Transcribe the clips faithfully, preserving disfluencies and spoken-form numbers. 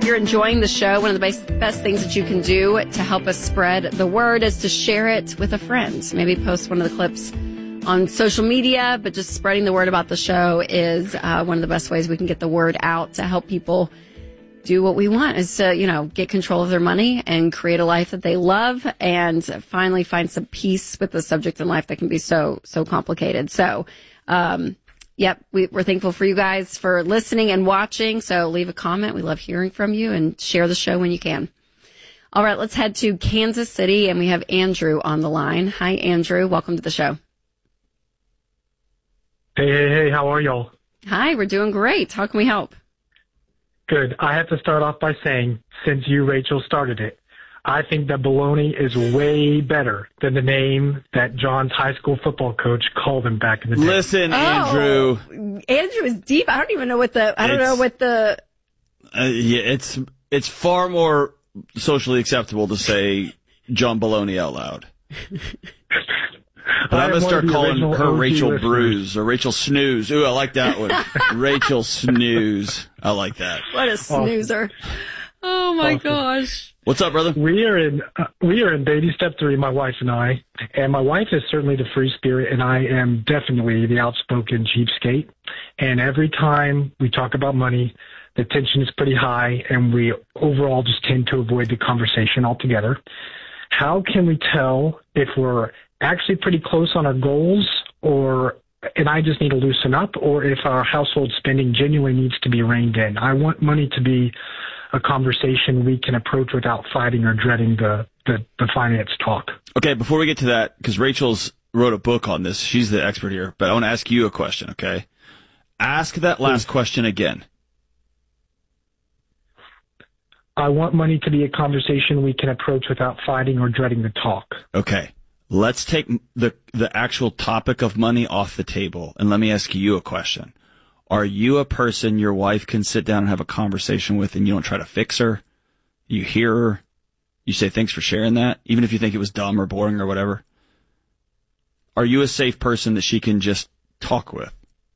you're enjoying the show, one of the best, best things that you can do to help us spread the word is to share it with a friend. Maybe post one of the clips on social media, but just spreading the word about the show is uh, one of the best ways we can get the word out to help people do what we want, is to, you know, get control of their money and create a life that they love and finally find some peace with the subject in life that can be so, so complicated. So, um, yep, we, we're thankful for you guys for listening and watching. So leave a comment. We love hearing from you and share the show when you can. All right, let's head to Kansas City, and we have Andrew on the line. Hi, Andrew. Welcome to the show. Hey, hey, hey, how are y'all? Hi, we're doing great. How can we help? Good. I have to start off by saying, since you, Rachel, started it, I think that baloney is way better than the name that John's high school football coach called him back in the day. Listen, Andrew. Oh, Andrew is deep. I don't even know what the, I don't know what the. Uh, yeah, it's, it's far more socially acceptable to say John Baloney out loud. But I'm going to start calling her O G Rachel listeners. Bruise or Rachel Snooze. Ooh, I like that one. Rachel Snooze. I like that. What a snoozer. Oh, my Awesome. gosh. What's up, brother? We are in uh, we are in baby step three, my wife and I, and my wife is certainly the free spirit, and I am definitely the outspoken cheapskate. And every time we talk about money, the tension is pretty high, and we overall just tend to avoid the conversation altogether. How can we tell if we're actually pretty close on our goals, or and I just need to loosen up, or if our household spending genuinely needs to be reined in? I want money to be a conversation we can approach without fighting or dreading the, the, the finance talk. Okay, before we get to that, because Rachel's wrote a book on this, she's the expert here, but I want to ask you a question, okay? Ask that last question again. I want money to be a conversation we can approach without fighting or dreading the talk. Okay. Let's take the the actual topic of money off the table, and let me ask you a question. Are you a person your wife can sit down and have a conversation with, and you don't try to fix her? You hear her. You say, thanks for sharing that, even if you think it was dumb or boring or whatever. Are you a safe person that she can just talk with?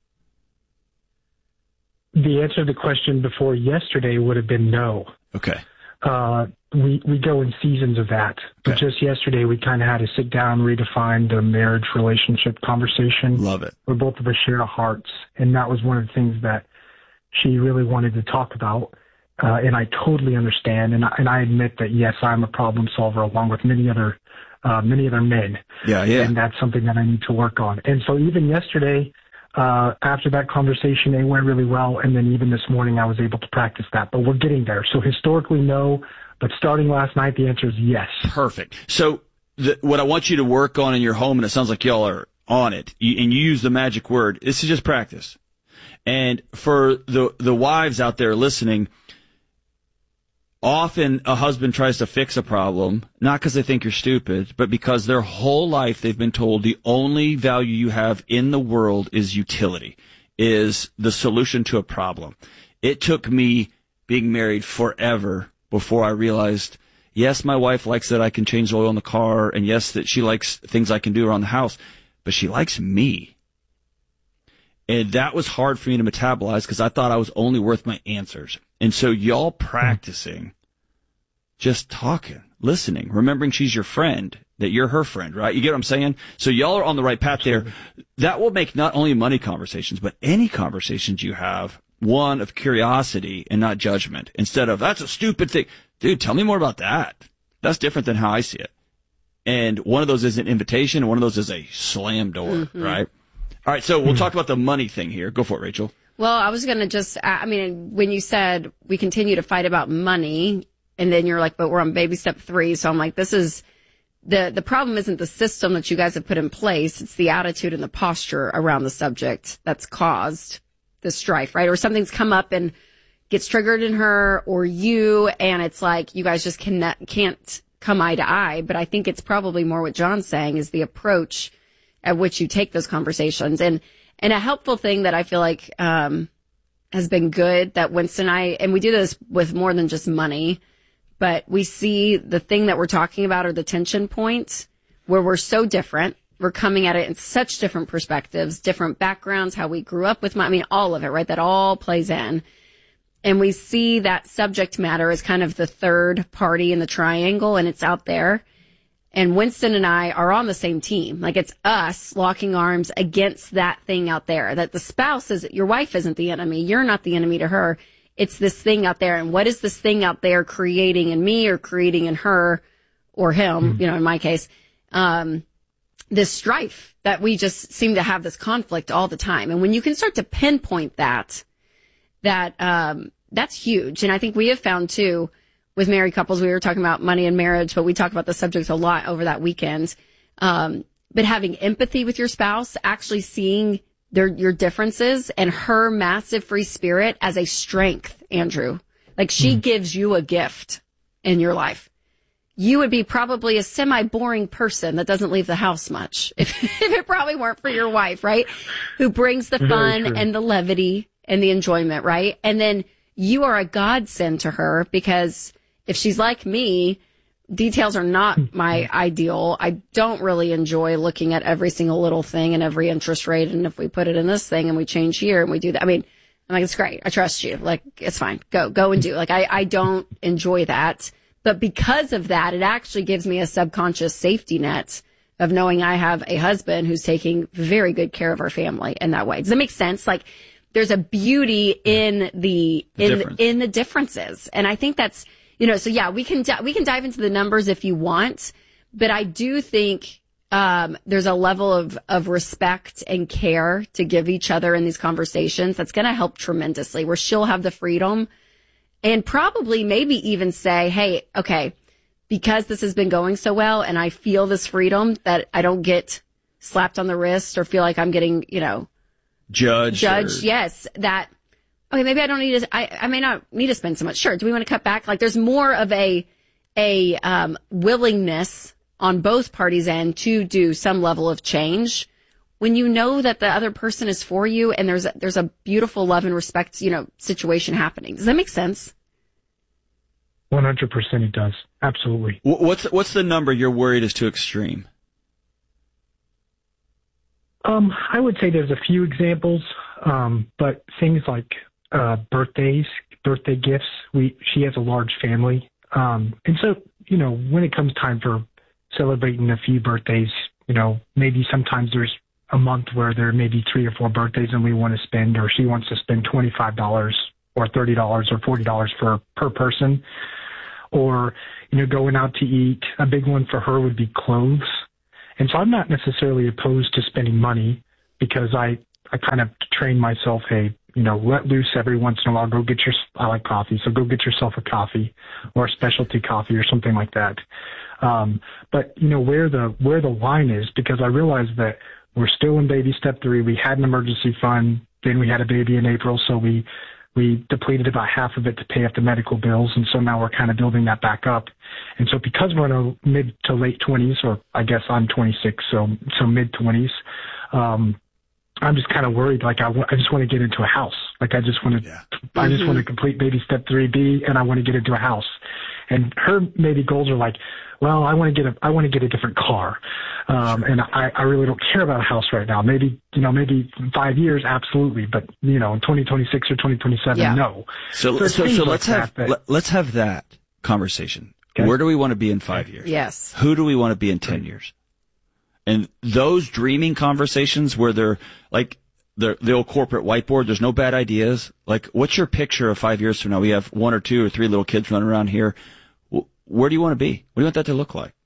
The answer to the question before yesterday would have been no. Okay. Uh, we, we go in seasons of that. But Okay. just yesterday, we kind of had to sit down, redefine the marriage relationship conversation. Love it. Where both of us share our hearts. And that was one of the things that she really wanted to talk about. Uh, and I totally understand. And I, and I admit that, yes, I'm a problem solver along with many other, uh, many other men. Yeah, yeah. And that's something that I need to work on. And so even yesterday, uh, after that conversation, it went really well. And then even this morning, I was able to practice that. But we're getting there. So historically, no. But starting last night, the answer is yes. Perfect. So the, what I want you to work on in your home, and it sounds like y'all are on it, you, and you use the magic word, this is just practice. And for the the wives out there listening, often a husband tries to fix a problem, not because they think you're stupid, but because their whole life they've been told the only value you have in the world is utility, is the solution to a problem. It took me being married forever before I realized, yes, my wife likes that I can change the oil in the car, and yes, that she likes things I can do around the house, but she likes me. And that was hard for me to metabolize because I thought I was only worth my answers. And so y'all practicing, just talking, listening, remembering she's your friend, that you're her friend, right? You get what I'm saying? So y'all are on the right path there. That will make not only money conversations, but any conversations you have one of curiosity and not judgment, instead of, that's a stupid thing. Dude, tell me more about that. That's different than how I see it. And one of those is an invitation, and one of those is a slam door, mm-hmm. right? All right, so we'll talk about the money thing here. Go for it, Rachel. Well, I was going to just, I mean, when you said we continue to fight about money, and then you're like, but we're on baby step three. So I'm like, this is, the, the problem isn't the system that you guys have put in place. It's the attitude and the posture around the subject that's caused the strife, right? Or something's come up and gets triggered in her or you, and it's like you guys just cannot, can't come eye to eye. But I think it's probably more what John's saying is the approach at which you take those conversations. And, and a helpful thing that I feel like, um, has been good that Winston and I, and we do this with more than just money, but we see the thing that we're talking about or the tension points where we're so different. We're coming at it in such different perspectives, different backgrounds, how we grew up with money. I mean, all of it, right? That all plays in. and we see that subject matter as kind of the third party in the triangle, and it's out there. And Winston and I are on the same team. Like, it's us locking arms against that thing out there, that the spouse is, your wife isn't the enemy. You're not the enemy to her. It's this thing out there. And what is this thing out there creating in me or creating in her or him, mm-hmm. you know, in my case, um, this strife that we just seem to have this conflict all the time. And when you can start to pinpoint that, that, um, that's huge. And I think we have found too, with married couples, we were talking about money and marriage, but we talked about the subject a lot over that weekend. Um, but having empathy with your spouse, actually seeing their, your differences and her massive free spirit as a strength, Andrew. Like, she mm. gives you a gift in your life. You would be probably a semi-boring person that doesn't leave the house much if, if it probably weren't for your wife, right? Who brings the fun and the levity and the enjoyment, right? And then you are a godsend to her, because if she's like me, details are not my ideal. I don't really enjoy looking at every single little thing and every interest rate. And if we put it in this thing and we change here and we do that, I mean, I'm like, it's great. I trust you. Like, it's fine. Go, go and do. Like, I, I don't enjoy that. But because of that, it actually gives me a subconscious safety net of knowing I have a husband who's taking very good care of our family in that way. Does that make sense? Like, there's a beauty in the, the in, difference. in the differences. And I think that's, you know, so yeah, we can, di- we can dive into the numbers if you want, but I do think, um, there's a level of, of respect and care to give each other in these conversations that's going to help tremendously, where she'll have the freedom and probably maybe even say, hey, okay, because this has been going so well and I feel this freedom that I don't get slapped on the wrist or feel like I'm getting, you know, Judge. Judge, or... yes. That, okay, maybe I don't need to, I, I may not need to spend so much. Sure. Do we want to cut back? Like, there's more of a, a, um, willingness on both parties' end to do some level of change when you know that the other person is for you and there's a, there's a beautiful love and respect, you know, situation happening. Does that make sense? one hundred percent it does. Absolutely. What's, what's the number you're worried is too extreme? Um, I would say there's a few examples, um, but things like uh, birthdays, birthday gifts. We she has a large family, um, and so you know when it comes time for celebrating a few birthdays, you know maybe sometimes there's a month where there may be three or four birthdays, and we want to spend, or she wants to spend twenty-five dollars or thirty dollars or forty dollars for per person, or you know going out to eat. A big one for her would be clothes. And so I'm not necessarily opposed to spending money, because I, I kind of train myself, hey, you know, let loose every once in a while. Go get your, I like coffee, so go get yourself a coffee or a specialty coffee or something like that. Um, but, you know, where the, where the line is, because I realize that we're still in baby step three. We had an emergency fund, then we had a baby in April, so we, we depleted about half of it to pay off the medical bills, and so now we're kind of building that back up. And so because we're in our mid to late twenties, or I guess I'm twenty-six, so so mid twenties, um, I'm just kind of worried. Like I, w- I just want to get into a house. Like I just want to, yeah. I just mm-hmm. want to complete baby step three B, and I want to get into a house. And her maybe goals are like, well, I want to get a, I want to get a different car. Um, and I, I really don't care about a house right now. Maybe, you know, maybe in five years, absolutely. But, you know, in twenty twenty-six or twenty twenty-seven, yeah. no. So, so, so, so let's like have, that, that, let's have that conversation. Okay. Where do we want to be in five years? Yes. Who do we want to be in ten years? And those dreaming conversations where they're like the, the old corporate whiteboard, there's no bad ideas. Like, what's your picture of five years from now? We have one or two or three little kids running around here. Where do you want to be? What do you want that to look like?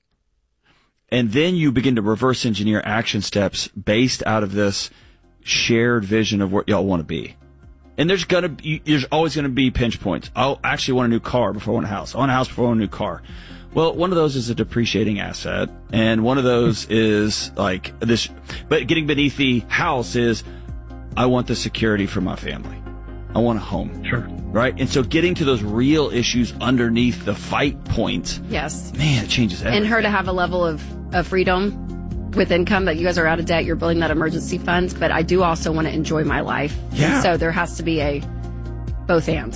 And then you begin to reverse engineer action steps based out of this shared vision of what y'all want to be. And there's gonna be, there's always gonna be pinch points. I actually want a new car before I want a house. I want a house before I want a new car. Well, one of those is a depreciating asset, and one of those is like this. But getting beneath the house is, I want the security for my family. I want a home. Sure. Right? And so getting to those real issues underneath the fight points. Yes. Man, it changes everything. And her to have a level of, of freedom with income, that you guys are out of debt, you're building that emergency funds, but I do also want to enjoy my life. Yeah. So there has to be a both and.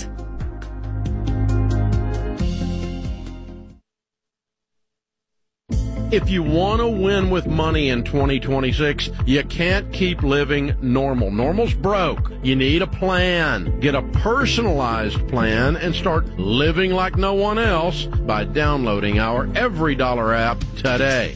If you want to win with money in twenty twenty-six, you can't keep living normal. Normal's broke. You need a plan. Get a personalized plan and start living like no one else by downloading our Every Dollar app today.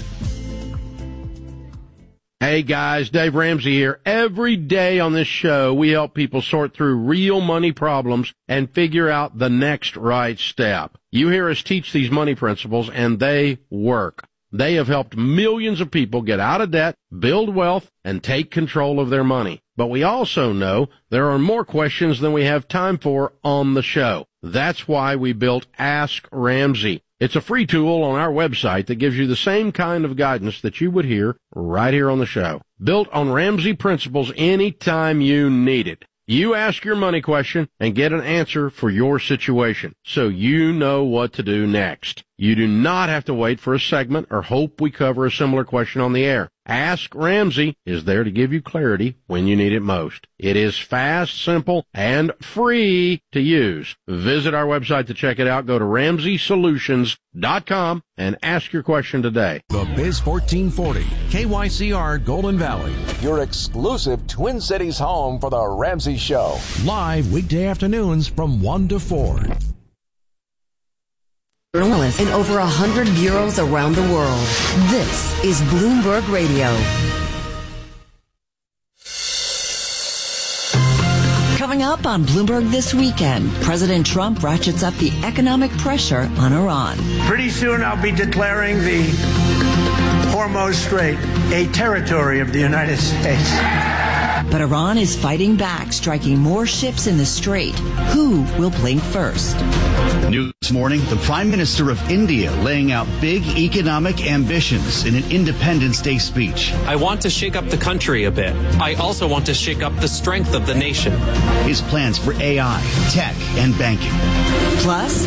Hey guys, Dave Ramsey here. Every day on this show, we help people sort through real money problems and figure out the next right step. You hear us teach these money principles, and they work. They have helped millions of people get out of debt, build wealth, and take control of their money. But we also know there are more questions than we have time for on the show. That's why we built Ask Ramsey. It's a free tool on our website that gives you the same kind of guidance that you would hear right here on the show. Built on Ramsey principles anytime you need it. You ask your money question and get an answer for your situation, so you know what to do next. You do not have to wait for a segment or hope we cover a similar question on the air. Ask Ramsey is there to give you clarity when you need it most. It is fast, simple, and free to use. Visit our website to check it out. Go to Ramsey Solutions dot com and ask your question today. The Biz fourteen forty, K Y C R Golden Valley. Your exclusive Twin Cities home for the Ramsey Show. Live weekday afternoons from one to four. Journalists in over a hundred bureaus around the world. This is Bloomberg Radio. Coming up on Bloomberg this weekend, President Trump ratchets up the economic pressure on Iran. Pretty soon I'll be declaring the Hormuz Strait a territory of the United States. But Iran is fighting back, striking more ships in the strait. Who will blink first? News this morning, the Prime Minister of India laying out big economic ambitions in an Independence Day speech. I want to shake up the country a bit. I also want to shake up the strength of the nation. His plans for A I, tech, and banking. Plus,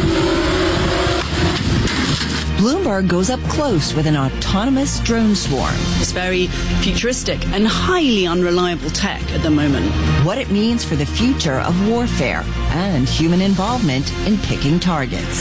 Bloomberg goes up close with an autonomous drone swarm. It's very futuristic and highly unreliable tech at the moment. What it means for the future of warfare and human involvement in picking targets.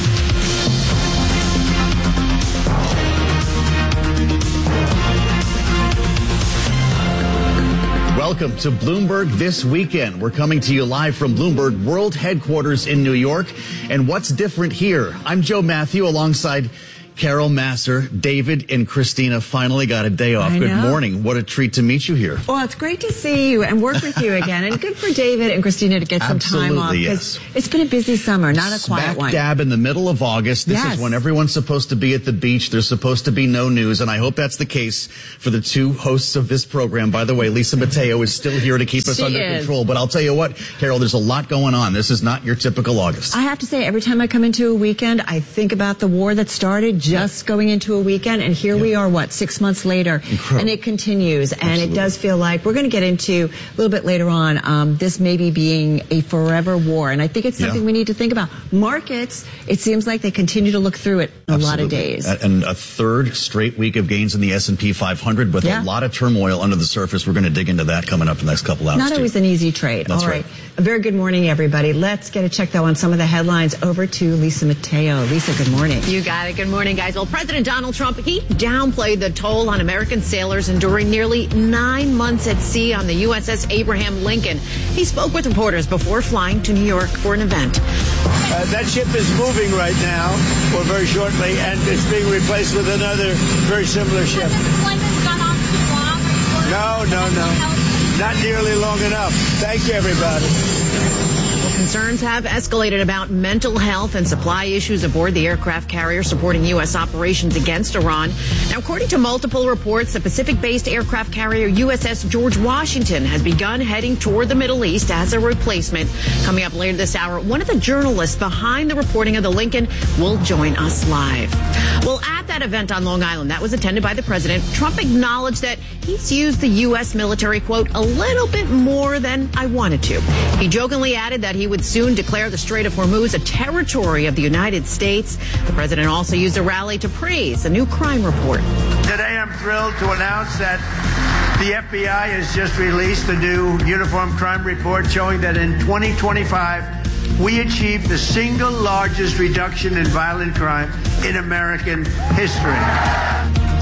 Welcome to Bloomberg This Weekend. We're coming to you live from Bloomberg World Headquarters in New York. And what's different here? I'm Joe Matthew alongside Carol Massar. David and Christina finally got a day off. I Good know. morning. What a treat to meet you here. Well, it's great to see you and work with you again. And good for David and Christina to get some Absolutely, time off. yes. It's been a busy summer, not a Smack quiet one. dab in the middle of August. This Yes. is when everyone's supposed to be at the beach. There's supposed to be no news, and I hope that's the case for the two hosts of this program. By the way, Lisa Mateo is still here to keep us She under is. control. But I'll tell you what, Carol, there's a lot going on. This is not your typical August. I have to say, every time I come into a weekend, I think about the war that started just going into a weekend, and here we are, what, six months later, Incredible. and it continues, and Absolutely. it does feel like we're going to get into a little bit later on um, this maybe being a forever war, and I think it's something Yeah. we need to think about. Markets, it seems like they continue to look through it a lot of Absolutely. days. A- And a third straight week of gains in the S and P five hundred with Yeah. a lot of turmoil under the surface. We're going to dig into that coming up in the next couple hours. Not too. always an easy trade. That's All right. right. A very good morning, everybody. Let's get a check, though, on some of the headlines. Over to Lisa Mateo. Lisa, good morning. You got it. Good morning, guys. Well, President Donald Trump, he downplayed the toll on American sailors enduring nearly nine months at sea on the U S S Abraham Lincoln. He spoke with reporters before flying to New York for an event. Uh, that ship is moving right now, or very shortly, and it's being replaced with another very similar ship. No, no, no. Not nearly long enough. Thank you, everybody. Concerns have escalated about mental health and supply issues aboard the aircraft carrier supporting U S operations against Iran. Now, according to multiple reports, the Pacific-based aircraft carrier U S S George Washington has begun heading toward the Middle East as a replacement. Coming up later this hour, one of the journalists behind the reporting of the Lincoln will join us live. Well, at that event on Long Island that was attended by the president, Trump acknowledged that he's used the U S military, quote, a little bit more than I wanted to. He jokingly added that he would soon declare the Strait of Hormuz a territory of the United States. The president also used a rally to praise a new crime report. Today, I'm thrilled to announce that the F B I has just released a new uniform crime report showing that in twenty twenty-five, we achieved the single largest reduction in violent crime in American history.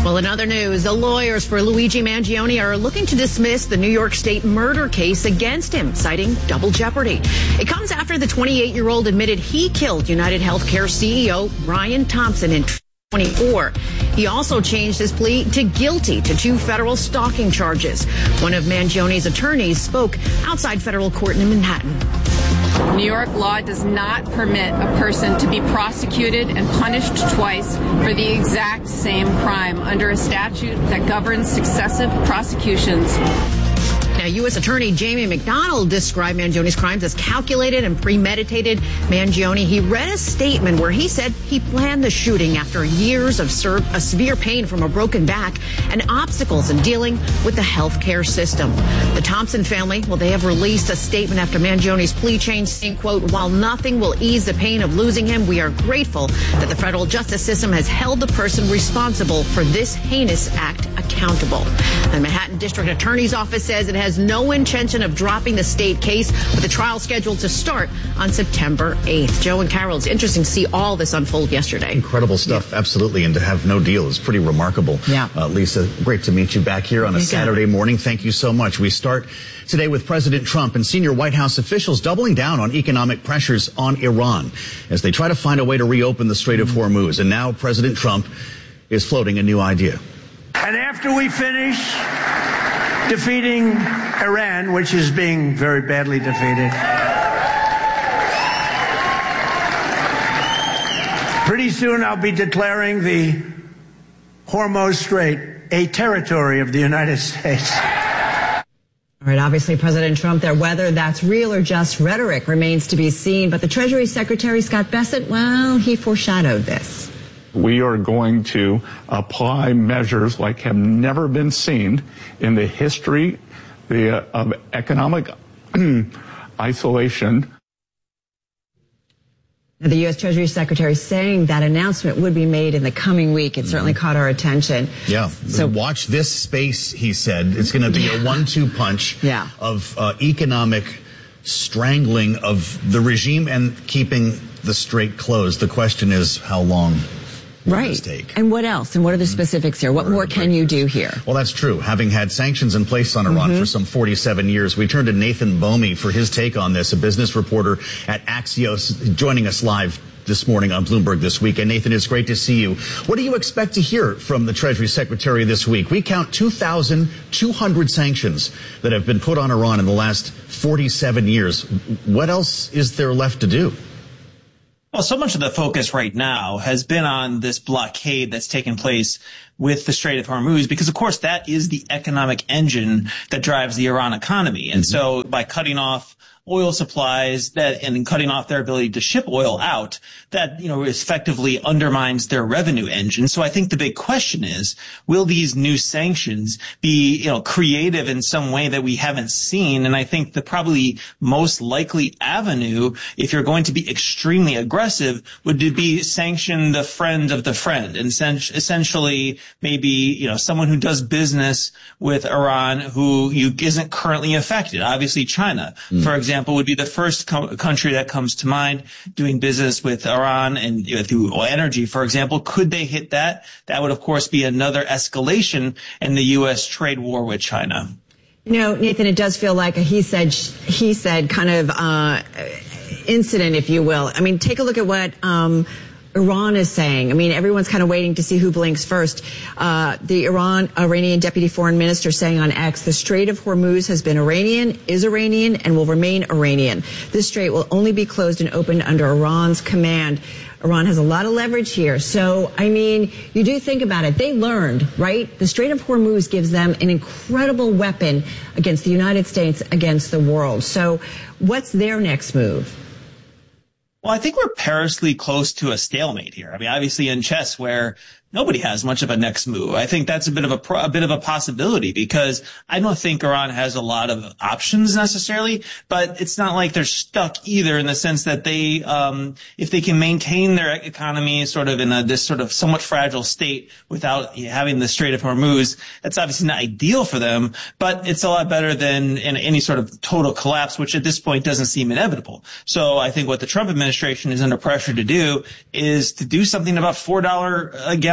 Well, in other news, the lawyers for Luigi Mangione are looking to dismiss the New York State murder case against him, citing double jeopardy. It comes after the twenty-eight-year-old admitted he killed United Healthcare C E O Brian Thompson in twenty twenty-four. He also changed his plea to guilty to two federal stalking charges. One of Mangione's attorneys spoke outside federal court in Manhattan. New York law does not permit a person to be prosecuted and punished twice for the exact same crime under a statute that governs successive prosecutions. Now, U S Attorney Jamie McDonald described Mangione's crimes as calculated and premeditated. Mangione, he read a statement where he said he planned the shooting after years of ser- a severe pain from a broken back and obstacles in dealing with the healthcare system. The Thompson family, well, they have released a statement after Mangione's plea change saying, quote, while nothing will ease the pain of losing him, we are grateful that the federal justice system has held the person responsible for this heinous act accountable. The Manhattan District Attorney's Office says it has no intention of dropping the state case, with the trial scheduled to start on September eighth. Joe and Carol, it's interesting to see all this unfold yesterday. Incredible stuff, yeah. Absolutely, and to have no deal is pretty remarkable. Yeah. Uh, Lisa, great to meet you back here on a Saturday morning. Thank you so much. We start today with President Trump and senior White House officials doubling down on economic pressures on Iran as they try to find a way to reopen the Strait of Hormuz. And now President Trump is floating a new idea. And after we finish defeating Iran, which is being very badly defeated, pretty soon I'll be declaring the Hormuz Strait a territory of the United States. All right, obviously, President Trump there, whether that's real or just rhetoric remains to be seen. But the Treasury Secretary, Scott Bessent, well, he foreshadowed this. We are going to apply measures like have never been seen in the history the, uh, of economic isolation. The U S. Treasury Secretary saying that announcement would be made in the coming week. It certainly caught our attention. Yeah. So watch this space, he said. It's going to be a one two punch yeah. of uh, economic strangling of the regime and keeping the strait closed. The question is how long. Right. Take. And what else? And what are the specifics here? What more can you do here? Well, that's true. Having had sanctions in place on Iran mm-hmm. for some forty-seven years, we turn to Nathan Bomey for his take on this, a business reporter at Axios, joining us live this morning on Bloomberg This Week. And Nathan, it's great to see you. What do you expect to hear from the Treasury Secretary this week? We count two thousand two hundred sanctions that have been put on Iran in the last forty-seven years. What else is there left to do? Well, so much of the focus right now has been on this blockade that's taken place with the Strait of Hormuz, because, of course, that is the economic engine that drives the Iran economy. And mm-hmm. so by cutting off oil supplies that and cutting off their ability to ship oil out, that, you know, effectively undermines their revenue engine. So I think the big question is, will these new sanctions be, you know, creative in some way that we haven't seen? And I think the probably most likely avenue, if you're going to be extremely aggressive, would be sanction the friend of the friend, and essentially maybe, you know, someone who does business with Iran who you isn't currently affected. Obviously, China, mm. for example, would be the first co- country that comes to mind doing business with Iran and you know, through energy, for example. Could they hit that? That would, of course, be another escalation in the U S trade war with China. You know, Nathan, it does feel like a he said, he said kind of uh, incident, if you will. I mean, take a look at what um, Iran is saying. I mean, everyone's kind of waiting to see who blinks first. Uh, the Iran Iranian deputy foreign minister saying on X, the Strait of Hormuz has been Iranian, is Iranian, and will remain Iranian. This strait will only be closed and opened under Iran's command. Iran has a lot of leverage here. So, I mean, you do think about it. They learned, right? The Strait of Hormuz gives them an incredible weapon against the United States, against the world. So what's their next move? Well, I think we're perilously close to a stalemate here. I mean, obviously in chess where nobody has much of a next move. I think that's a bit of a, pro, a bit of a possibility, because I don't think Iran has a lot of options necessarily, but it's not like they're stuck either, in the sense that they, um, if they can maintain their economy sort of in a, this sort of somewhat fragile state without having the Strait of Hormuz, that's obviously not ideal for them, but it's a lot better than in any sort of total collapse, which at this point doesn't seem inevitable. So I think what the Trump administration is under pressure to do is to do something about four dollars a gallon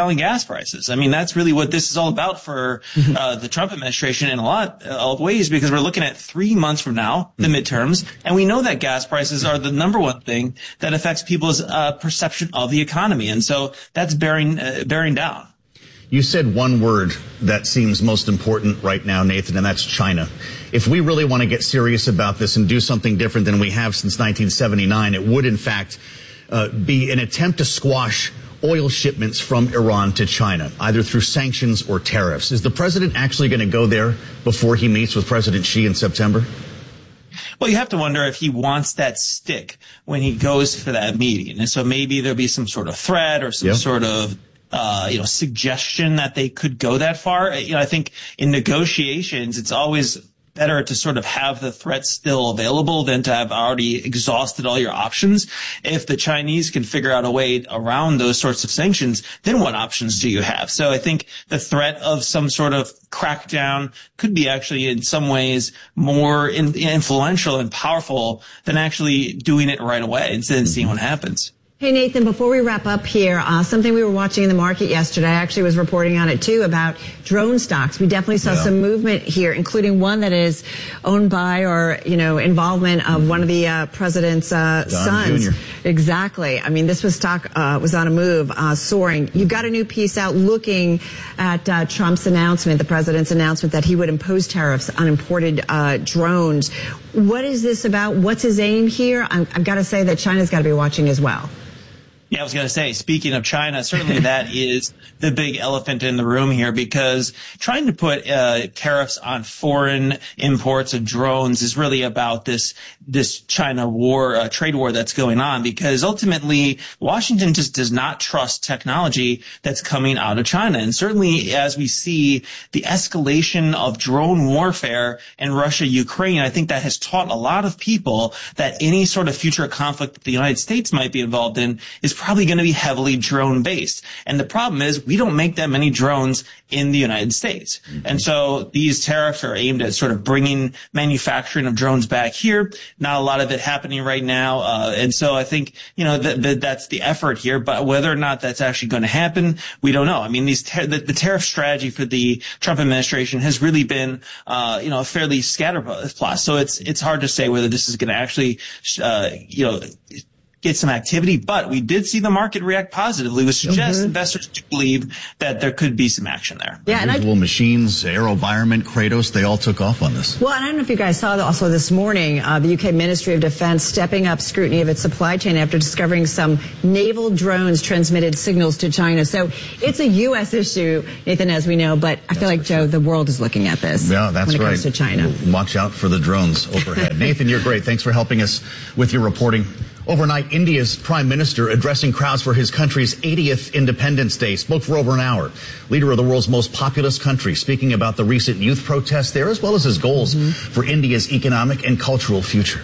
falling gas prices. I mean, that's really what this is all about for uh, the Trump administration in a lot of ways, because we're looking at three months from now, the midterms, and we know that gas prices are the number one thing that affects people's uh, perception of the economy. And so that's bearing, uh, bearing down. You said one word that seems most important right now, Nathan, and that's China. If we really want to get serious about this and do something different than we have since nineteen seventy-nine, it would, in fact, uh, be an attempt to squash oil shipments from Iran to China, either through sanctions or tariffs. Is the president actually going to go there before he meets with President Xi in September? Well, you have to wonder if he wants that stick when he goes for that meeting. And so maybe there'll be some sort of threat or some yep. sort of Uh, you know, suggestion that they could go that far. You know, I think in negotiations, it's always better to sort of have the threat still available than to have already exhausted all your options. If the Chinese can figure out a way around those sorts of sanctions, then what options do you have? So I think the threat of some sort of crackdown could be actually in some ways more in, influential and powerful than actually doing it right away and then seeing what happens. Hey, Nathan, before we wrap up here, uh, something we were watching in the market yesterday, I actually was reporting on it too, about drone stocks. We definitely saw yeah. some movement here, including one that is owned by or, you know, involvement of one of the uh, president's uh, sons. Junior Exactly. I mean, this was stock uh, was on a move, uh, soaring. You've got a new piece out looking at uh, Trump's announcement, the president's announcement that he would impose tariffs on imported uh, drones. What is this about? What's his aim here? I'm, I've got to say that China's got to be watching as well. Yeah, I was going to say, speaking of China, certainly that is the big elephant in the room here, because trying to put uh, tariffs on foreign imports of drones is really about this this China war, uh, trade war that's going on, because ultimately Washington just does not trust technology that's coming out of China. And certainly as we see the escalation of drone warfare in Russia, Ukraine, I think that has taught a lot of people that any sort of future conflict that the United States might be involved in is probably going to be heavily drone based. And the problem is we don't make that many drones in the United States. Mm-hmm. And so these tariffs are aimed at sort of bringing manufacturing of drones back here. Not a lot of it happening right now. Uh, and so I think, you know, that th- that's the effort here. But whether or not that's actually going to happen, we don't know. I mean, these ter- the, the tariff strategy for the Trump administration has really been, uh, you know, fairly scatterplot. So it's, it's hard to say whether this is going to actually, uh, you know, get some activity, but we did see the market react positively, which suggests mm-hmm. investors do believe that there could be some action there. Yeah, and Visual I, Machines, AeroVironment, Kratos, they all took off on this. Well, and I don't know if you guys saw also this morning, uh, the U K Ministry of Defense stepping up scrutiny of its supply chain after discovering some naval drones transmitted signals to China. So it's a U S issue, Nathan, as we know, but I that's feel like, Joe, sure. the world is looking at this. Yeah, that's when it right. comes to China. Watch out for the drones overhead. Nathan, you're great. Thanks for helping us with your reporting. Overnight, India's prime minister addressing crowds for his country's eightieth Independence Day spoke for over an hour. Leader of the world's most populous country, speaking about the recent youth protests there, as well as his goals mm-hmm. for India's economic and cultural future.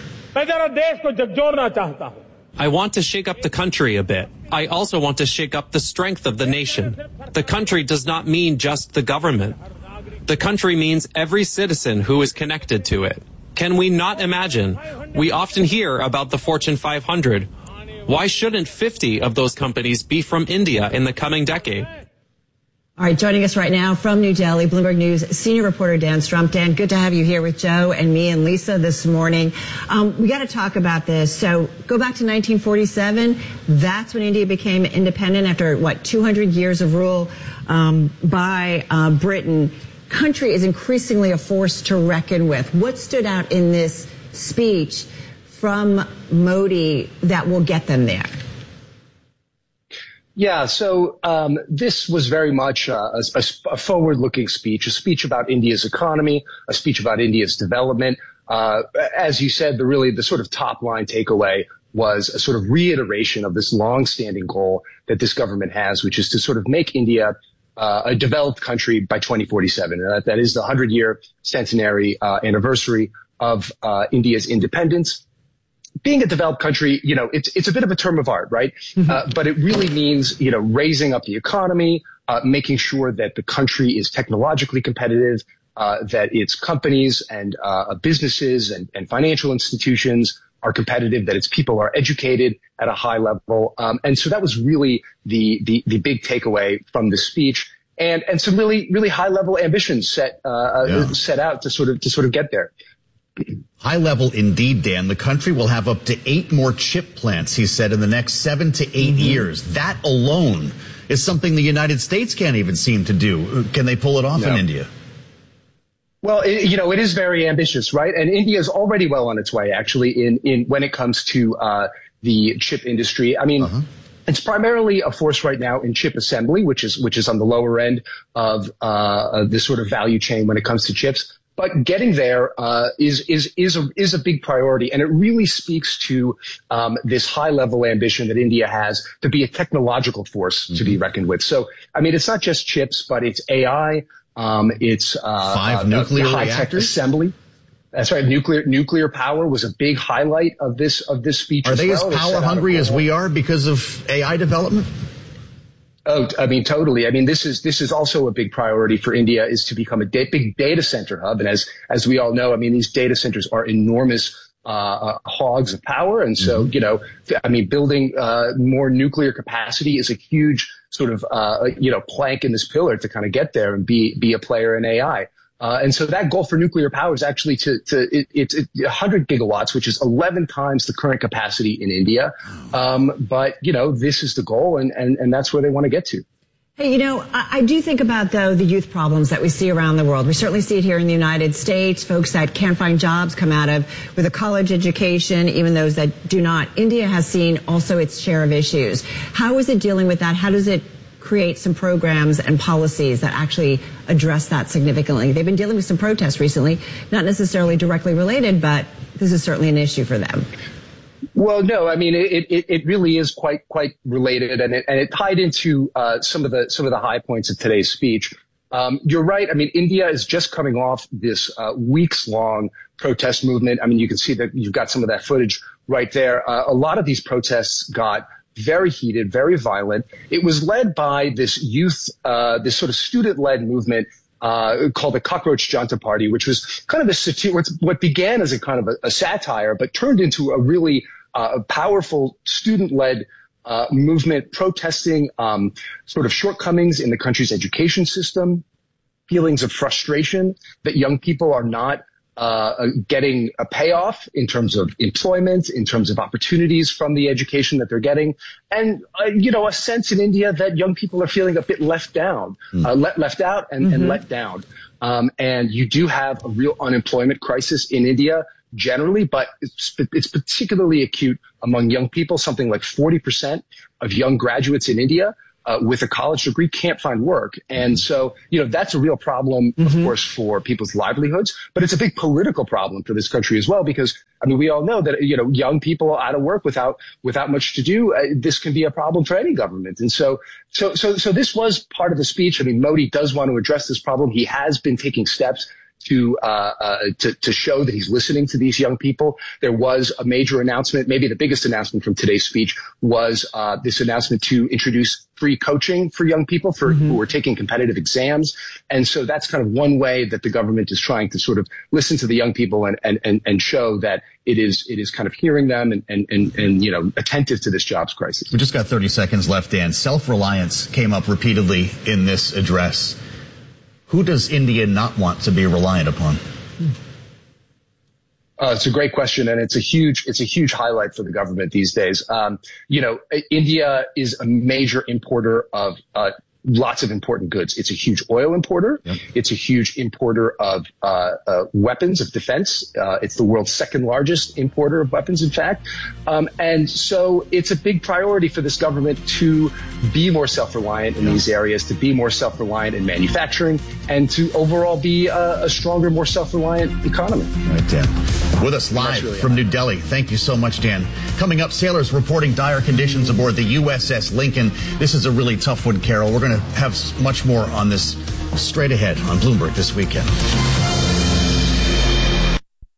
I want to shake up the country a bit. I also want to shake up the strength of the nation. The country does not mean just the government. The country means every citizen who is connected to it. Can we not imagine? We often hear about the Fortune five hundred. Why shouldn't fifty of those companies be from India in the coming decade? All right, joining us right now from New Delhi, Bloomberg News senior reporter Dan Strump. Dan, good to have you here with Joe and me and Lisa this morning. Um, we got to talk about this. So go back to nineteen forty-seven. That's when India became independent after, what, two hundred years of rule um, by uh, Britain. Country is increasingly a force to reckon with. What stood out in this speech from Modi that will get them there? Yeah, so um, this was very much uh, a, a forward-looking speech, a speech about India's economy, a speech about India's development. Uh, as you said, the really the sort of top-line takeaway was a sort of reiteration of this long-standing goal that this government has, which is to sort of make India Uh, a developed country by twenty forty-seven. And that, that is the hundred-year centenary uh, anniversary of uh, India's independence. Being a developed country, you know, it's it's a bit of a term of art, right? Mm-hmm. Uh, but it really means, you know, raising up the economy, uh, making sure that the country is technologically competitive, uh, that its companies and uh, businesses and, and financial institutions are competitive, that its people are educated at a high level. Um, and so that was really the, the, the big takeaway from the speech, and, and some really, really high level ambitions set, uh, yeah. set out to sort of, to sort of get there. High level indeed, Dan. The country will have up to eight more chip plants, he said, in the next seven to eight mm-hmm. years. That alone is something the United States can't even seem to do. Can they pull it off no. in India? Well, it, you know, it is very ambitious, right? And India is already well on its way, actually, in, in when it comes to uh, the chip industry. I mean, uh-huh. it's primarily a force right now in chip assembly, which is which is on the lower end of uh, this sort of value chain when it comes to chips. But getting there uh, is is is a is a big priority, and it really speaks to um, this high level ambition that India has to be a technological force mm-hmm. to be reckoned with. So, I mean, it's not just chips, but it's A I, um, it's uh, five uh, nuclear high tech assembly. That's right. Nuclear nuclear power was a big highlight of this of this speech. Are as they well. as power hungry as we are because of A I development? Oh, I mean, totally. I mean, this is this is also a big priority for India, is to become a da- big data center hub. And as as we all know, I mean, these data centers are enormous uh, uh hogs of power. And so, mm-hmm. you know, I mean, building uh more nuclear capacity is a huge sort of uh you know plank in this pillar to kind of get there and be be a player in A I. Uh, and so that goal for nuclear power is actually to, to it, it's it, one hundred gigawatts, which is eleven times the current capacity in India. Um, but, you know, this is the goal, and, and, and that's where they want to get to. Hey, you know, I, I do think about, though, the youth problems that we see around the world. We certainly see it here in the United States, folks that can't find jobs come out of with a college education, even those that do not. India has seen also its share of issues. How is it dealing with that? How does it create some programs and policies that actually address that significantly? They've been dealing with some protests recently, not necessarily directly related, but this is certainly an issue for them. Well, no, I mean, it, it, it really is quite, quite related, and it, and it tied into, uh, some of the, some of the high points of today's speech. Um, you're right. I mean, India is just coming off this, uh, weeks long protest movement. I mean, you can see that you've got some of that footage right there. Uh, a lot of these protests got very heated, very violent. It was led by this youth, uh, this sort of student-led movement uh, called the Cockroach Janta Party, which was kind of a satire, what began as a kind of a, a satire, but turned into a really uh, powerful student-led uh, movement protesting um, sort of shortcomings in the country's education system, feelings of frustration that young people are not Uh, getting a payoff in terms of employment, in terms of opportunities from the education that they're getting, and uh, you know, a sense in India that young people are feeling a bit left down, mm. uh, let, left out, and, mm-hmm. and let down. Um, and you do have a real unemployment crisis in India generally, but it's, it's particularly acute among young people. Something like forty percent of young graduates in India Uh, with a college degree can't find work. And so, you know, that's a real problem, mm-hmm. of course, for people's livelihoods, but it's a big political problem for this country as well, because, I mean, we all know that, you know, young people are out of work without, without much to do. Uh, this can be a problem for any government. And so, so, so, so this was part of the speech. I mean, Modi does want to address this problem. He has been taking steps to, uh, uh, to, to show that he's listening to these young people. There was a major announcement, maybe the biggest announcement from today's speech was, uh, this announcement to introduce free coaching for young people for mm-hmm. who are taking competitive exams. And so that's kind of one way that the government is trying to sort of listen to the young people and, and, and, and show that it is, it is kind of hearing them and, and, and, and, you know, attentive to this jobs crisis. We just got thirty seconds left, Dan. Self-reliance came up repeatedly in this address. Who does India not want to be reliant upon? Uh, it's a great question, and it's a huge, it's a huge highlight for the government these days. Um, you know, India is a major importer of uh, lots of important goods. It's a huge oil importer. Yep. It's a huge importer of uh, uh, weapons, of defense. Uh, it's the world's second largest importer of weapons, in fact. Um, and so it's a big priority for this government to be more self-reliant in these areas, to be more self-reliant in manufacturing, and to overall be a, a stronger, more self-reliant economy. Right, Dan. With us live really from New Delhi. Thank you so much, Dan. Coming up, sailors reporting dire conditions aboard the U S S Lincoln. This is a really tough one, Carol. We're going to have much more on this straight ahead on Bloomberg This Weekend.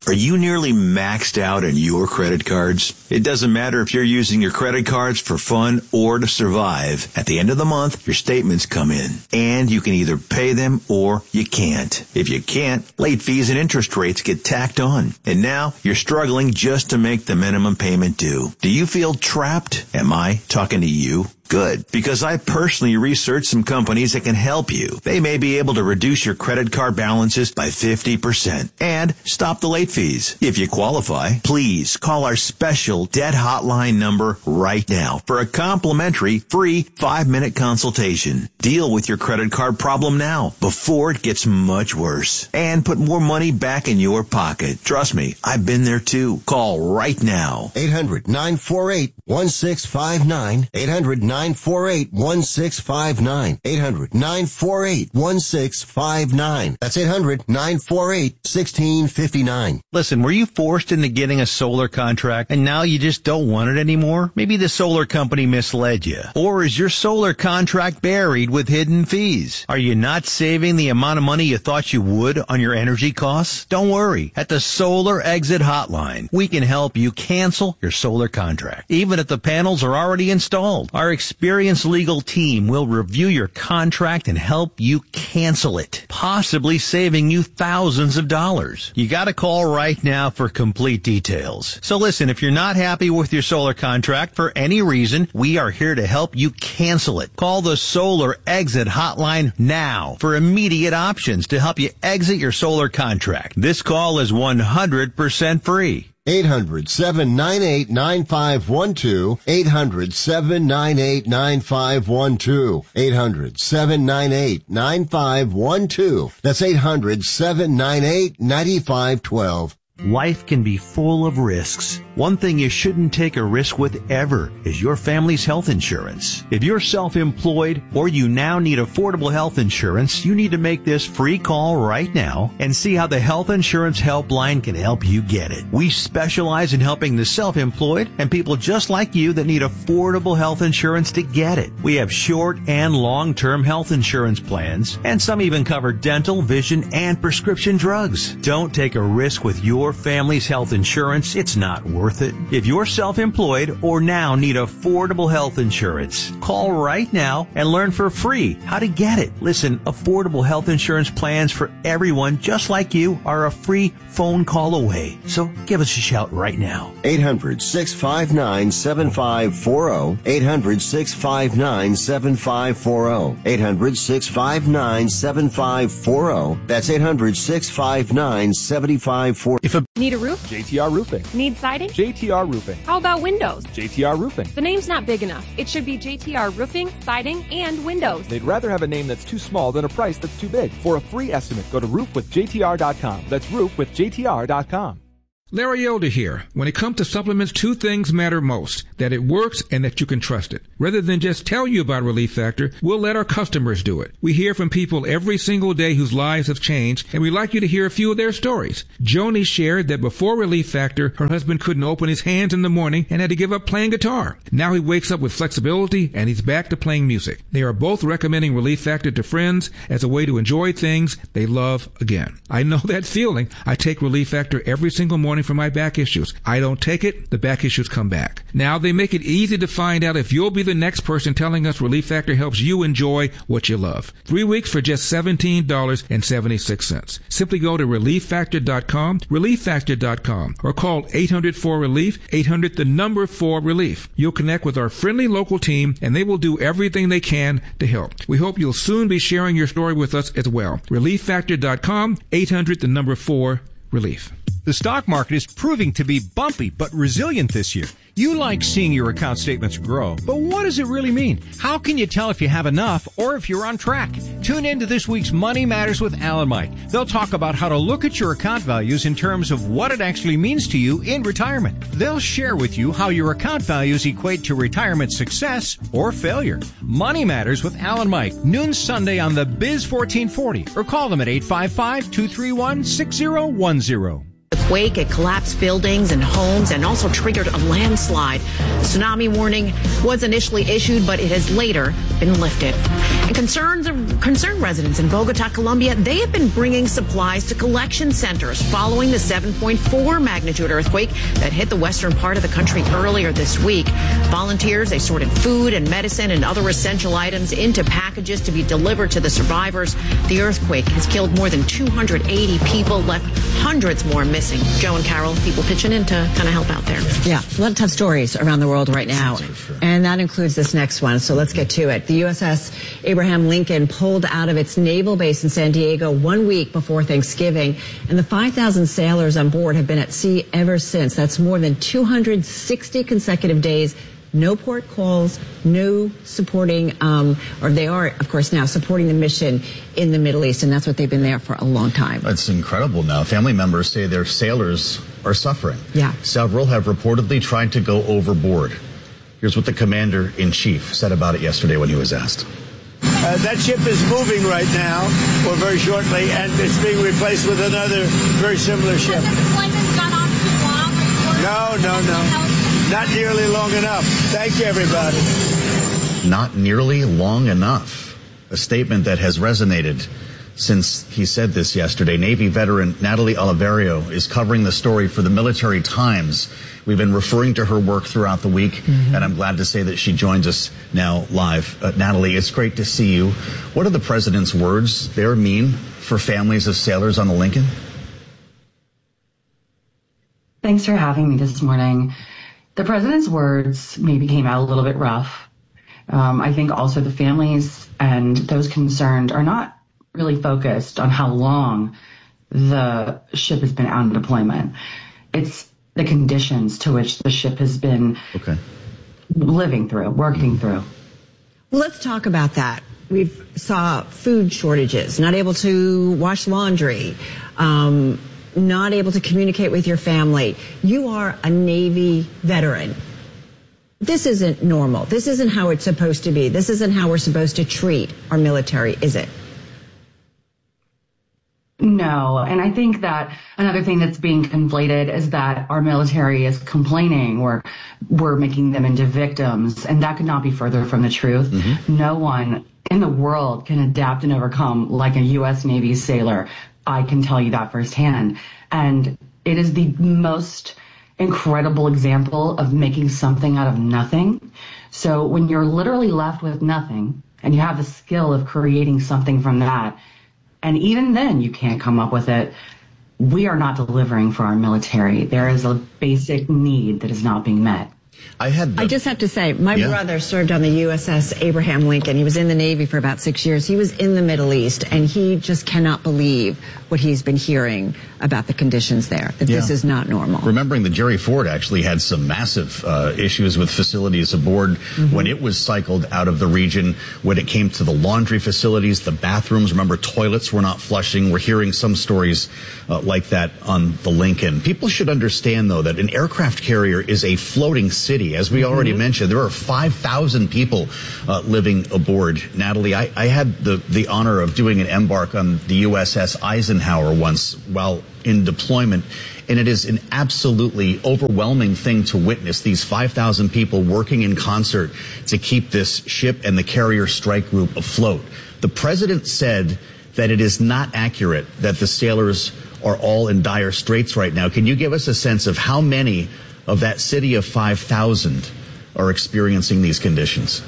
Are you nearly maxed out on your credit cards? It doesn't matter if you're using your credit cards for fun or to survive. At the end of the month, your statements come in, and you can either pay them or you can't. If you can't, late fees and interest rates get tacked on. And now you're struggling just to make the minimum payment due. Do you feel trapped? Am I talking to you? Good, because I personally researched some companies that can help you. They may be able to reduce your credit card balances by fifty percent and stop the late fees. If you qualify, please call our special debt hotline number right now for a complimentary free five-minute consultation. Deal with your credit card problem now before it gets much worse and put more money back in your pocket. Trust me, I've been there too. Call right now. eight hundred nine four eight one six five nine. eight hundred nine four eight one six five nine. eight hundred nine four eight one six five nine. That's eight hundred nine four eight one six five nine. Listen, were you forced into getting a solar contract and now you just don't want it anymore? Maybe the solar company misled you. Or is your solar contract buried with hidden fees? Are you not saving the amount of money you thought you would on your energy costs? Don't worry. At the Solar Exit Hotline, we can help you cancel your solar contract, even if the panels are already installed. Our experienced legal team will review your contract and help you cancel it, possibly saving you thousands of dollars. You got to call right now for complete details. So listen, if you're not happy with your solar contract for any reason, we are here to help you cancel it. Call the Solar Exit Hotline now for immediate options to help you exit your solar contract. This call is one hundred percent free. eight hundred seven nine eight nine five one two. eight hundred seven nine eight nine five one two. eight hundred seven nine eight nine five one two. That's eight hundred seven nine eight nine five one two. Life can be full of risks. One thing you shouldn't take a risk with ever is your family's health insurance. If you're self-employed or you now need affordable health insurance, you need to make this free call right now and see how the Health Insurance Helpline can help you get it. We specialize in helping the self-employed and people just like you that need affordable health insurance to get it. We have short and long-term health insurance plans, and some even cover dental, vision, and prescription drugs. Don't take a risk with your family's health insurance. It's not worth it. If you're self-employed or now need affordable health insurance, call right now and learn for free how to get it. Listen, affordable health insurance plans for everyone just like you are a free phone call away. So give us a shout right now. eight hundred six five nine seven five four zero. eight hundred six five nine seven five four zero. eight hundred six five nine seven five four zero. That's eight hundred six five nine seven five four zero. If a Need a roof? J T R Roofing. Need siding? J T R Roofing. How about windows? J T R Roofing. The name's not big enough. It should be J T R Roofing, Siding, and Windows. They'd rather have a name that's too small than a price that's too big. For a free estimate, go to roof with J T R dot com. That's roof with J T R dot com. Larry Elder here. When it comes to supplements, two things matter most: that it works and that you can trust it. Rather than just tell you about Relief Factor, we'll let our customers do it. We hear from people every single day whose lives have changed, and we'd like you to hear a few of their stories. Joni shared that before Relief Factor, her husband couldn't open his hands in the morning and had to give up playing guitar. Now he wakes up with flexibility and he's back to playing music. They are both recommending Relief Factor to friends as a way to enjoy things they love again. I know that feeling. I take Relief Factor every single morning for my back issues. I don't take it, the back issues come back. Now they make it easy to find out if you'll be the next person telling us Relief Factor helps you enjoy what you love. Three weeks for just seventeen dollars and seventy-six cents. Simply go to relief factor dot com, relief factor dot com, or call eight hundred four relief, eight hundred the number four relief. You'll connect with our friendly local team and they will do everything they can to help. We hope you'll soon be sharing your story with us as well. relief factor dot com, eight hundred the number four relief. The stock market is proving to be bumpy but resilient this year. You like seeing your account statements grow, but what does it really mean? How can you tell if you have enough or if you're on track? Tune in to this week's Money Matters with Al and Mike. They'll talk about how to look at your account values in terms of what it actually means to you in retirement. They'll share with you how your account values equate to retirement success or failure. Money Matters with Al and Mike, noon Sunday on the Biz fourteen forty, or call them at eight five five, two three one, six zero one zero. quake. It collapsed buildings and homes and also triggered a landslide. A tsunami warning was initially issued, but it has later been lifted. And concerns, concerned residents in Bogota, Colombia, they have been bringing supplies to collection centers following the seven point four magnitude earthquake that hit the western part of the country earlier this week. Volunteers, they sorted food and medicine and other essential items into packages to be delivered to the survivors. The earthquake has killed more than two hundred eighty people, left hundreds more missing. Joe and Carol, people pitching in to kind of help out there. Yeah, a lot of tough stories around the world right now. And that includes this next one, so let's get to it. The U S S Abraham Lincoln pulled out of its naval base in San Diego one week before Thanksgiving, and the five thousand sailors on board have been at sea ever since. That's more than two hundred sixty consecutive days. No port calls, no supporting, um, or they are, of course, now supporting the mission in the Middle East, and that's what they've been there for a long time. That's incredible now. Family members say their sailors are suffering. Yeah. Several have reportedly tried to go overboard. Here's what the commander-in-chief said about it yesterday when he was asked. Uh, that ship is moving right now, or very shortly, and it's being replaced with another very similar ship. No, no, no. Not nearly long enough. Thank you, everybody. Not nearly long enough. A statement that has resonated since he said this yesterday. Navy veteran Natalie Oliverio is covering the story for the Military Times. We've been referring to her work throughout the week, mm-hmm. and I'm glad to say that she joins us now live. Uh, Natalie, it's great to see you. What do the president's words there mean for families of sailors on the Lincoln? Thanks for having me this morning. The president's words maybe came out a little bit rough. Um, I think also the families and those concerned are not really focused on how long the ship has been out of deployment. It's the conditions to which the ship has been okay. living through, working through. Well, let's talk about that. We've saw food shortages, not able to wash laundry, um, not able to communicate with your family. You are a Navy veteran. This isn't normal. This isn't how it's supposed to be. This isn't how we're supposed to treat our military, is it? No, and I think that another thing that's being conflated is that our military is complaining or we're making them into victims, and that could not be further from the truth. Mm-hmm. No one in the world can adapt and overcome like a U S Navy sailor. I can tell you that firsthand. And it is the most incredible example of making something out of nothing. So when you're literally left with nothing and you have the skill of creating something from that, and even then you can't come up with it, we are not delivering for our military. There is a basic need that is not being met. I had. The, I just have to say, my yeah. brother served on the U S S Abraham Lincoln. He was in the Navy for about six years. He was in the Middle East, and he just cannot believe what he's been hearing about the conditions there, that yeah. this is not normal. Remembering that Jerry Ford actually had some massive uh, issues with facilities aboard mm-hmm. when it was cycled out of the region, when it came to the laundry facilities, the bathrooms. Remember, toilets were not flushing. We're hearing some stories uh, like that on the Lincoln. People should understand, though, that an aircraft carrier is a floating city. As we already mm-hmm. mentioned, there are five thousand people uh, living aboard. Natalie, I, I had the, the honor of doing an embark on the U S S Eisenhower once while in deployment, and it is an absolutely overwhelming thing to witness these five thousand people working in concert to keep this ship and the carrier strike group afloat. The president said that it is not accurate that the sailors are all in dire straits right now. Can you give us a sense of how many of that city of five thousand are experiencing these conditions?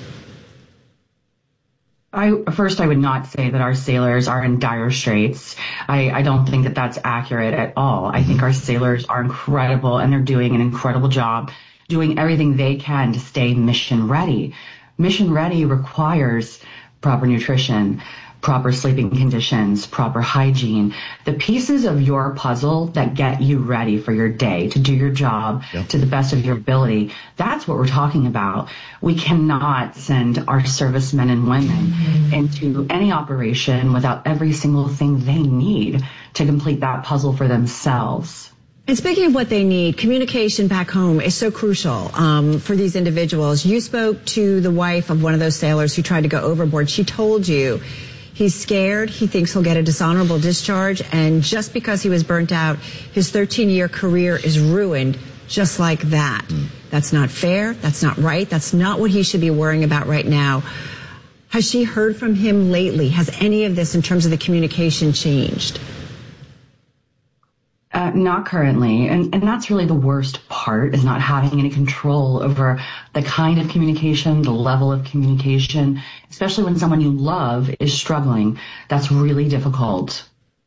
I, first, I would not say that our sailors are in dire straits. I, I don't think that that's accurate at all. I think our sailors are incredible, and they're doing an incredible job doing everything they can to stay mission ready. Mission ready requires proper nutrition, proper sleeping conditions, proper hygiene, the pieces of your puzzle that get you ready for your day to do your job yep. to the best of your ability. That's what we're talking about. We cannot send our servicemen and women mm-hmm. into any operation without every single thing they need to complete that puzzle for themselves. And speaking of what they need, communication back home is so crucial um, for these individuals. You spoke to the wife of one of those sailors who tried to go overboard. She told you He's scared. He thinks he'll get a dishonorable discharge. And just because he was burnt out, his thirteen-year career is ruined just like that. Mm. That's not fair. That's not right. That's not what he should be worrying about right now. Has she heard from him lately? Has any of this in terms of the communication changed? Uh, not currently. And, and that's really the worst part, is not having any control over the kind of communication, the level of communication, especially when someone you love is struggling. That's really difficult.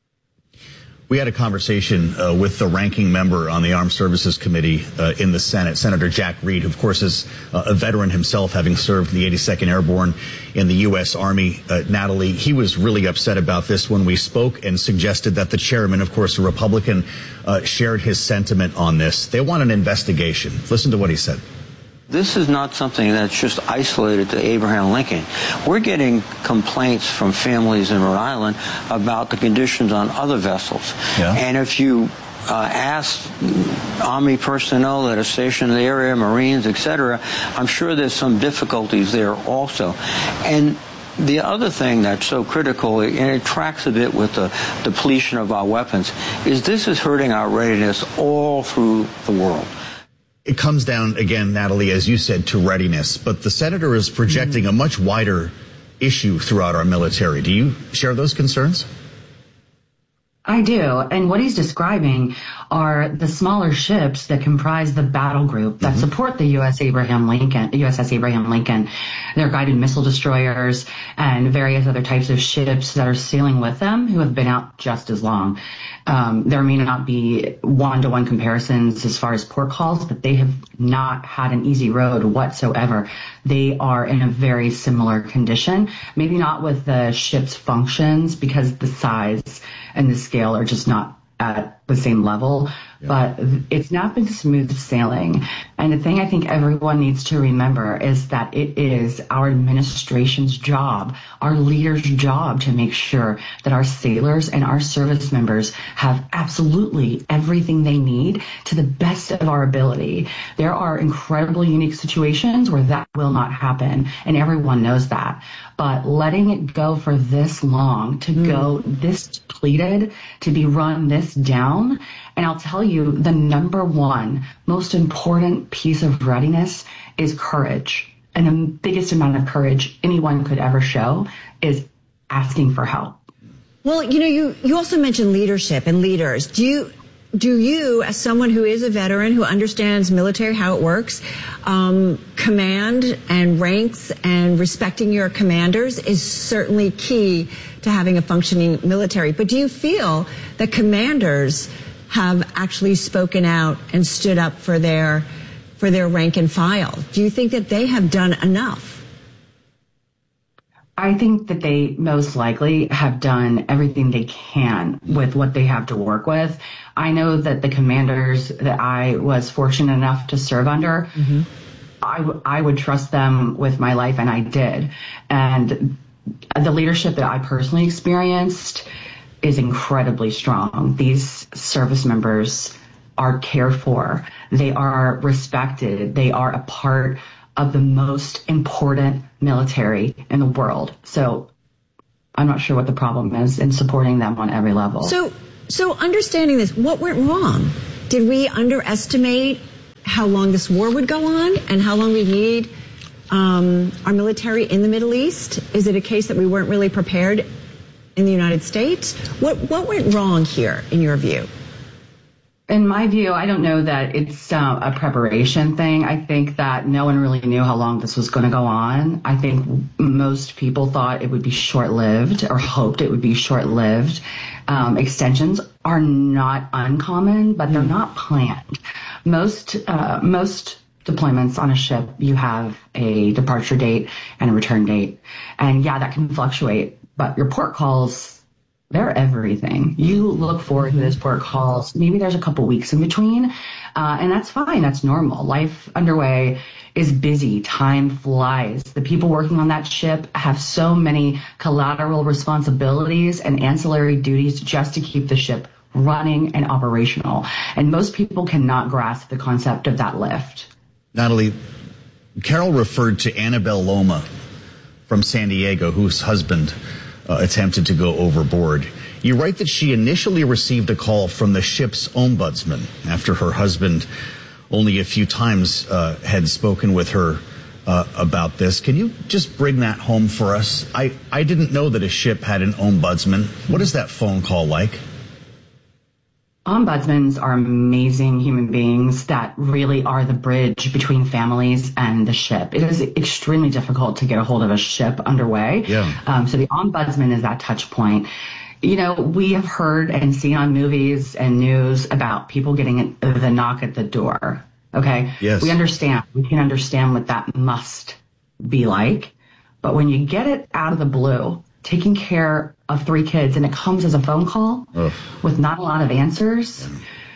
We had a conversation uh, with the ranking member on the Armed Services Committee uh, in the Senate, Senator Jack Reed, who, of course, is uh, a veteran himself, having served in the eighty-second Airborne in the U S Army. Uh, Natalie, he was really upset about this when we spoke and suggested that the chairman, of course, a Republican, uh, shared his sentiment on this. They want an investigation. Listen to what he said. This is not something that's just isolated to Abraham Lincoln. We're getting complaints from families in Rhode Island about the conditions on other vessels. Yeah. And if you uh, ask Army personnel that are stationed in the area, Marines, et cetera, I'm sure there's some difficulties there also. And the other thing that's so critical, and it tracks a bit with the depletion of our weapons, is this is hurting our readiness all through the world. It comes down, again, Natalie, as you said, to readiness. But the senator is projecting mm. a much wider issue throughout our military. Do you share those concerns? I do. And what he's describing are the smaller ships that comprise the battle group that mm-hmm. support the U S Abraham Lincoln, U S S Abraham Lincoln. They're guided missile destroyers and various other types of ships that are sailing with them who have been out just as long. Um, there may not be one-to-one comparisons as far as port calls, but they have not had an easy road whatsoever. They are in a very similar condition, maybe not with the ship's functions because the size and the scale are just not at the same level, yeah. but it's not been smooth sailing. And the thing I think everyone needs to remember is that it is our administration's job, our leaders' job to make sure that our sailors and our service members have absolutely everything they need to the best of our ability. There are incredibly unique situations where that will not happen, and everyone knows that. But letting it go for this long, to mm. go this depleted, to be run this down, and I'll tell you, the number one most important piece of readiness is courage. And the biggest amount of courage anyone could ever show is asking for help. Well, you know, you, you also mentioned leadership and leaders. Do you, do you, as someone who is a veteran, who understands military, how it works, um, command and ranks and respecting your commanders is certainly key to having a functioning military. But do you feel that commanders have actually spoken out and stood up for their for their rank and file? Do you think that they have done enough? I think that they most likely have done everything they can with what they have to work with. I know that the commanders that I was fortunate enough to serve under, mm-hmm. I, w- I would trust them with my life, and I did. And the leadership that I personally experienced is incredibly strong. These service members are cared for. They are respected. They are a part of the most important military in the world. So I'm not sure what the problem is in supporting them on every level. So, so understanding this, what went wrong? Did we underestimate how long this war would go on and how long we need um, our military in the Middle East? Is it a case that we weren't really prepared in the United States? What what went wrong here, in your view? In my view, I don't know that it's uh, a preparation thing. I think that no one really knew how long this was going to go on. I think most people thought it would be short-lived or hoped it would be short-lived. Um, extensions are not uncommon, but they're not planned. Most uh, most deployments on a ship, you have a departure date and a return date. And yeah, that can fluctuate. But your port calls, they're everything. You look forward to those port calls. Maybe there's a couple weeks in between, uh, and that's fine. That's normal. Life underway is busy. Time flies. The people working on that ship have so many collateral responsibilities and ancillary duties just to keep the ship running and operational. And most people cannot grasp the concept of that lift. Natalie, Carol referred to Annabelle Loma from San Diego, whose husband uh, attempted to go overboard. You write that she initially received a call from the ship's ombudsman after her husband only a few times uh, had spoken with her uh, about this. Can you just bring that home for us? I, I didn't know that a ship had an ombudsman. What is that phone call like? Ombudsmen are amazing human beings that really are the bridge between families and the ship. It is extremely difficult to get a hold of a ship underway. Yeah. Um, so the ombudsman is that touch point. You know, we have heard and seen on movies and news about people getting the knock at the door. Okay? Yes. We understand. We can understand what that must be like. But when you get it out of the blue, taking care of three kids, and it comes as a phone call Ugh. with not a lot of answers,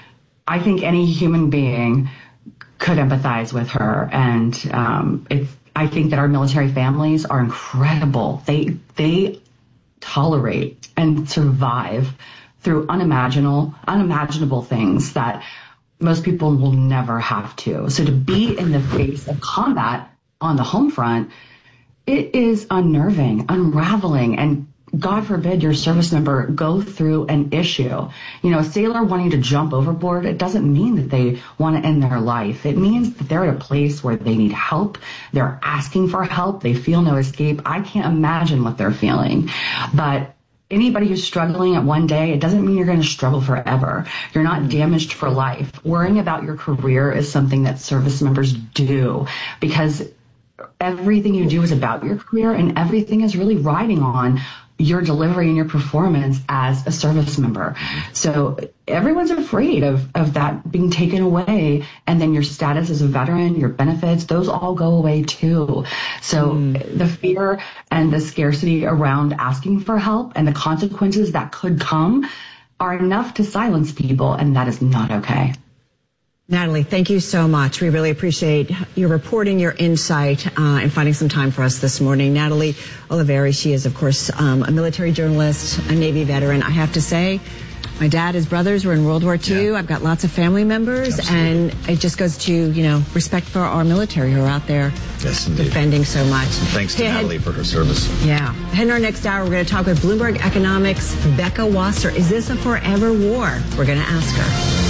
I think any human being could empathize with her. And um, it's, I think that our military families are incredible. They they tolerate and survive through unimaginable, unimaginable things that most people will never have to. So to be in the face of combat on the home front, it is unnerving, unraveling, and God forbid your service member go through an issue. You know, a sailor wanting to jump overboard, it doesn't mean that they want to end their life. It means that they're at a place where they need help. They're asking for help. They feel no escape. I can't imagine what they're feeling. But anybody who's struggling at one day, it doesn't mean you're going to struggle forever. You're not damaged for life. Worrying about your career is something that service members do, because everything you do is about your career, and everything is really riding on your delivery and your performance as a service member. So everyone's afraid of, of that being taken away, and then your status as a veteran, your benefits, those all go away too. So mm. the fear and the scarcity around asking for help and the consequences that could come are enough to silence people, and that is not okay. Natalie, thank you so much. We really appreciate your reporting, your insight, uh, and finding some time for us this morning. Natalie Oliveri, she is, of course, um, a military journalist, a Navy veteran. I have to say, my dad, his brothers were in World War Two. Yeah. I've got lots of family members, Absolutely. and it just goes to, you know, respect for our military who are out there yes, defending so much. And thanks to hey, Natalie head, for her service. Yeah. Head in our next hour, we're going to talk with Bloomberg Economics' Becca Wasser. Is this a forever war? We're going to ask her.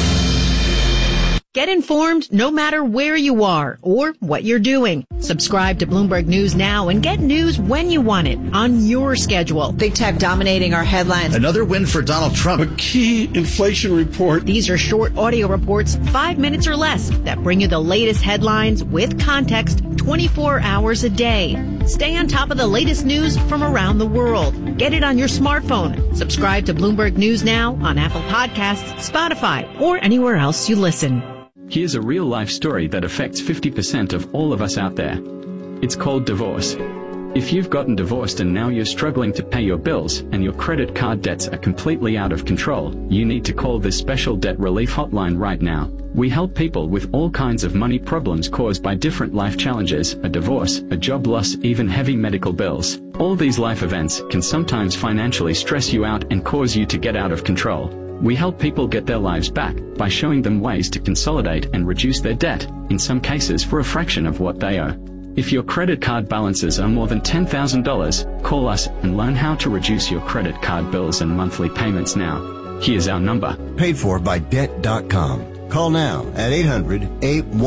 Get informed no matter where you are or what you're doing. Subscribe to Bloomberg News Now and get news when you want it on your schedule. Big tech dominating our headlines. Another win for Donald Trump. A key inflation report. These are short audio reports, five minutes or less, that bring you the latest headlines with context twenty-four hours a day. Stay on top of the latest news from around the world. Get it on your smartphone. Subscribe to Bloomberg News Now on Apple Podcasts, Spotify, or anywhere else you listen. Here's a real-life story that affects fifty percent of all of us out there. It's called divorce. If you've gotten divorced and now you're struggling to pay your bills and your credit card debts are completely out of control, you need to call this special debt relief hotline right now. We help people with all kinds of money problems caused by different life challenges, a divorce, a job loss, even heavy medical bills. All these life events can sometimes financially stress you out and cause you to get out of control. We help people get their lives back by showing them ways to consolidate and reduce their debt, in some cases for a fraction of what they owe. If your credit card balances are more than ten thousand dollars, call us and learn how to reduce your credit card bills and monthly payments now. Here's our number. Paid for by debt dot com. Call now at eight hundred eight one